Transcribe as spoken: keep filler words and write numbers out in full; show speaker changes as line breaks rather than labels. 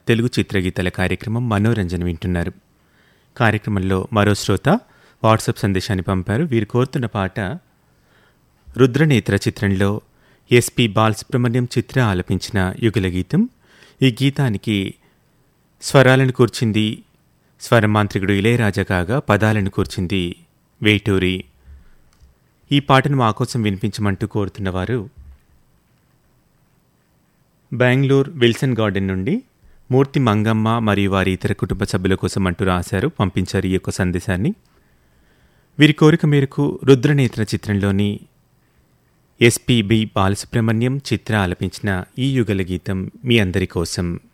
తెలుగు చిత్రగీతాల కార్యక్రమం మనోరంజన వింటున్నారు. కార్యక్రమంలో మరో శ్రోత వాట్సాప్ సందేశాన్ని పంపారు. వీరు కోరుతున్న పాట రుద్రనేత్ర చిత్రంలో ఎస్పి బాలసుబ్రహ్మణ్యం చిత్ర ఆలపించిన యుగల గీతం. ఈ గీతానికి స్వరాలను కూర్చింది స్వరమాంత్రికుడు ఇళయరాజా కాగా పదాలను కూర్చింది వేటూరి. ఈ పాటను మా కోసం వినిపించమంటూ కోరుతున్నవారు బెంగళూరు విల్సన్ గార్డెన్ నుండి మూర్తి మంగమ్మ మరియు వారి ఇతర కుటుంబ సభ్యుల కోసం అంటూ రాశారు, పంపించారు ఈ యొక్క సందేశాన్ని. వీరి కోరిక మేరకు రుద్రనేత్ర చిత్రంలోని ఎస్పి బి బాలసుబ్రహ్మణ్యం చిత్ర ఆలపించిన ఈ యుగల గీతం మీ అందరి కోసం.